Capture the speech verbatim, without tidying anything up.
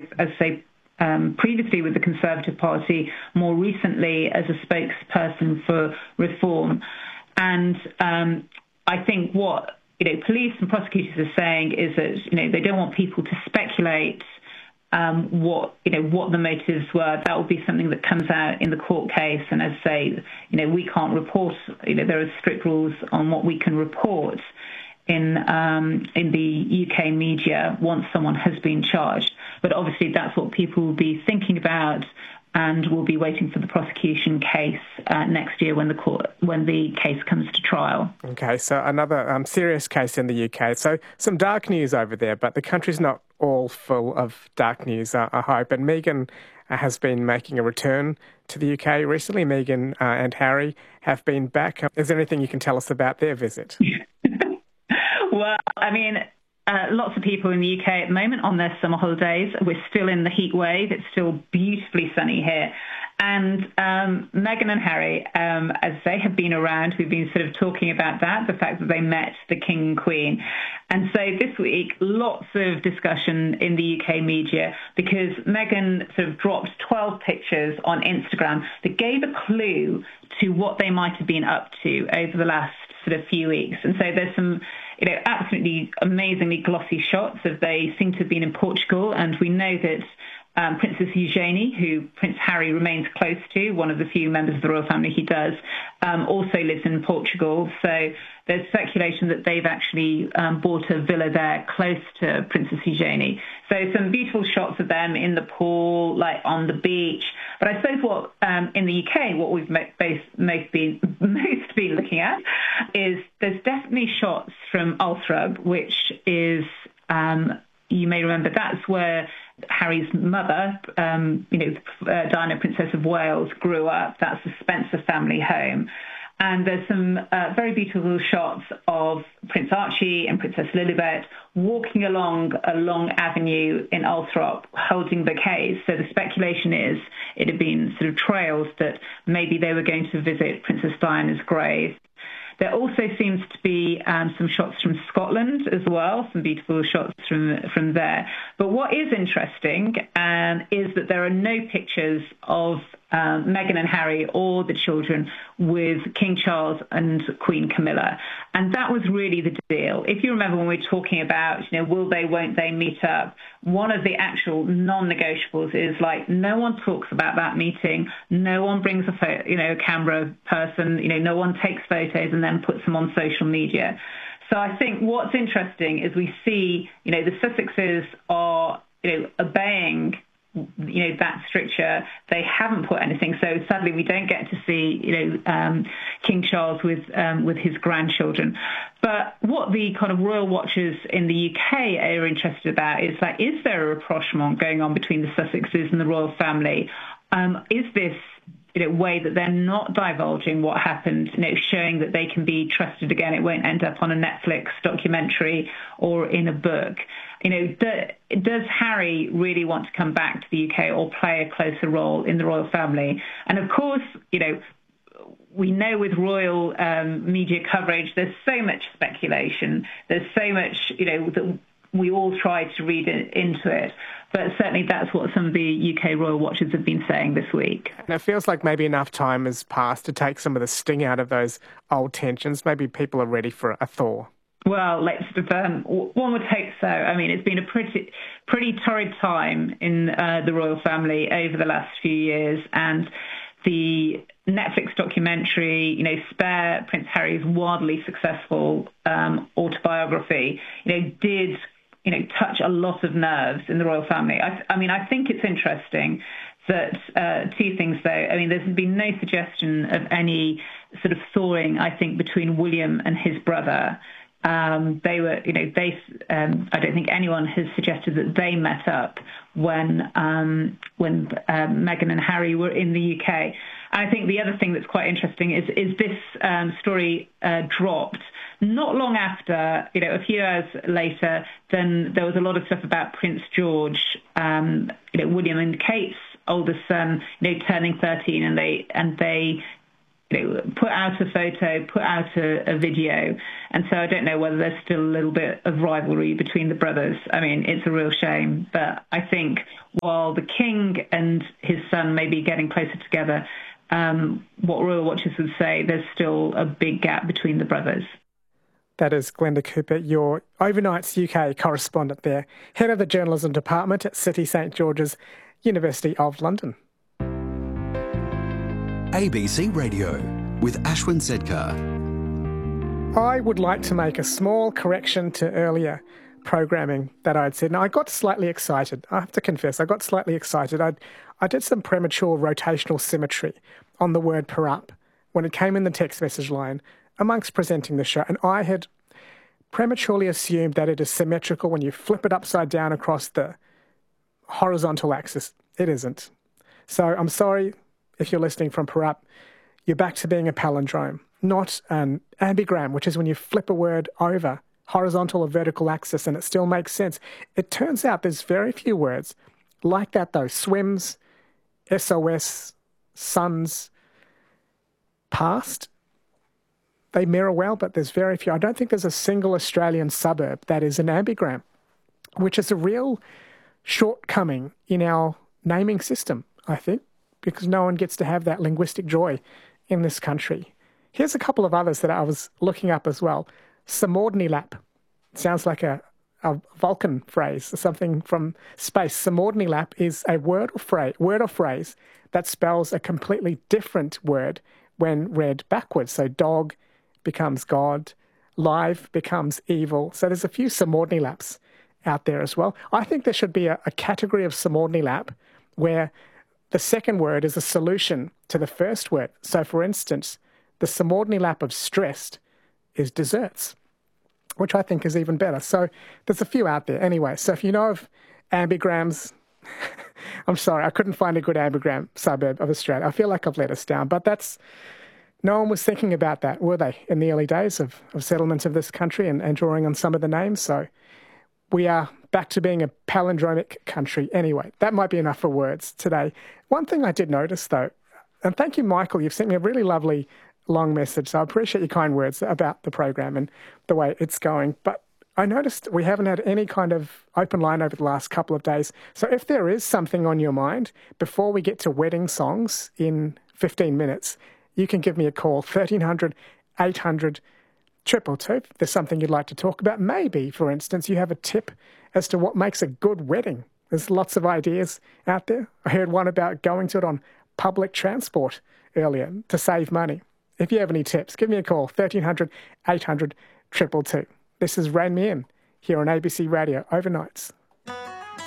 as I say, um, previously with the Conservative Party, more recently as a spokesperson for reform. And um, I think what, you know, police and prosecutors are saying is that, you know, they don't want people to speculate um, what, you know, what the motives were. That will be something that comes out in the court case. And as I say, you know, we can't report, you know, there are strict rules on what we can report in um, in the U K media once someone has been charged. But obviously that's what people will be thinking about, and we'll be waiting for the prosecution case uh, next year when the court when the case comes to trial. Okay, so another um, serious case in the U K. So some dark news over there, but the country's not all full of dark news, uh, I hope. And Meghan uh, has been making a return to the U K recently. Meghan uh, and Harry have been back. Is there anything you can tell us about their visit? Well, I mean, uh, lots of people in the U K at the moment on their summer holidays. We're still in the heat wave. It's still beautifully sunny here. And um, Meghan and Harry, um, as they have been around, we've been sort of talking about that, the fact that they met the King and Queen. And so this week, lots of discussion in the U K media because Meghan sort of dropped twelve pictures on Instagram that gave a clue to what they might have been up to over the last sort of few weeks. And so there's some, you know, absolutely amazingly glossy shots of they seem to have been in Portugal. And we know that um, Princess Eugenie, who Prince Harry remains close to, one of the few members of the royal family he does, um, also lives in Portugal. So there's speculation that they've actually um, bought a villa there close to Princess Eugenie. So some beautiful shots of them in the pool, like on the beach. But I suppose what um, in the U K, what we've most, most been most been looking at is there's definitely shots from Althorp, which is, um, you may remember, that's where Harry's mother, um, you know, uh, Diana, Princess of Wales, grew up. That's the Spencer family home. And there's some uh, very beautiful shots of Prince Archie and Princess Lilibet walking along a long avenue in Althorp holding bouquets. So the speculation is it had been sort of trails that maybe they were going to visit Princess Diana's grave. There also seems to be um, some shots from Scotland as well, some beautiful shots from from there. But what is interesting um, is that there are no pictures of um, Meghan and Harry or the children with King Charles and Queen Camilla. And that was really the deal. If you remember when we were talking about, you know, will they, won't they meet up, one of the actual non-negotiables is like no one talks about that meeting, no one brings a pho- you know a camera person, you know, no one takes photos and then puts them on social media. So I think what's interesting is we see, you know, the Sussexes are, you know, obeying, you know, that stricture. They haven't put anything. So sadly, we don't get to see, you know, um, King Charles with um, with his grandchildren. But what the kind of royal watchers in the U K are interested about is like, is there a rapprochement going on between the Sussexes and the royal family? Um, is this, you know, way that they're not divulging what happened, you know, showing that they can be trusted again? It won't end up on a Netflix documentary or in a book. You know, do, does Harry really want to come back to the U K or play a closer role in the royal family? And of course, you know, we know with royal um, media coverage, there's so much speculation. There's so much, you know, that we all try to read it, into it. But certainly that's what some of the U K royal watchers have been saying this week. And it feels like maybe enough time has passed to take some of the sting out of those old tensions. Maybe people are ready for a thaw. Well, let's um, one would hope so. I mean, it's been a pretty, pretty torrid time in uh, the royal family over the last few years, and the Netflix documentary, you know, Spare, Prince Harry's wildly successful um, autobiography, you know, did, you know, touch a lot of nerves in the royal family. I, I mean, I think it's interesting that uh, two things, though. I mean, there's been no suggestion of any sort of thawing, I think, between William and his brother. Um, they were, you know, they. Um, I don't think anyone has suggested that they met up when um, when um, Meghan and Harry were in the U K. And I think the other thing that's quite interesting is is this um, story uh, dropped not long after, you know, a few hours later. Then there was a lot of stuff about Prince George, um, you know, William and Kate's oldest son, you know, turning thirteen, and they and they. you know, put out a photo, put out a, a video. And so I don't know whether there's still a little bit of rivalry between the brothers. I mean, it's a real shame. But I think while the king and his son may be getting closer together, um, what Royal Watchers would say, there's still a big gap between the brothers. That is Glenda Cooper, your Overnights U K correspondent there, head of the journalism department at City St George's, University of London. A B C Radio with Ashwin Sedkar. I would like to make a small correction to earlier programming that I'd said. Now, I got slightly excited. I have to confess, I got slightly excited. I I did some premature rotational symmetry on the word parup when it came in the text message line amongst presenting the show, and I had prematurely assumed that it is symmetrical when you flip it upside down across the horizontal axis. It isn't. So I'm sorry if you're listening from parup. You're back to being a palindrome, not an ambigram, which is when you flip a word over horizontal or vertical axis and it still makes sense. It turns out there's very few words like that, though. Swims, S O S, sons, past, they mirror well, but there's very few. I don't think there's a single Australian suburb that is an ambigram, which is a real shortcoming in our naming system, I think, because no one gets to have that linguistic joy in this country. Here's a couple of others that I was looking up as well. Samordnilap. Sounds like a, a Vulcan phrase, something from space. Samordnilap is a word or phrase, word or phrase that spells a completely different word when read backwards. So dog becomes God, live becomes evil. So there's a few Samordnilaps out there as well. I think there should be a, a category of Samordnilap where the second word is a solution to the first word. So, for instance, the Samordnilap of stressed is desserts, which I think is even better. So there's a few out there anyway. So if you know of ambigrams, I'm sorry, I couldn't find a good ambigram suburb of Australia. I feel like I've let us down, but that's, no one was thinking about that, were they, in the early days of, of settlement of this country and, and drawing on some of the names? So we are back to being a palindromic country. Anyway, that might be enough for words today. One thing I did notice, though, and thank you, Michael, you've sent me a really lovely long message, so I appreciate your kind words about the program and the way it's going. But I noticed we haven't had any kind of open line over the last couple of days. So if there is something on your mind before we get to wedding songs in fifteen minutes, you can give me a call, thirteen hundred, eight hundred, two two two. If there's something you'd like to talk about, maybe, for instance, you have a tip as to what makes a good wedding. There's lots of ideas out there. I heard one about going to it on public transport earlier to save money. If you have any tips, give me a call, thirteen hundred, eight hundred, two two two. This is Rain Me In here on A B C Radio Overnights.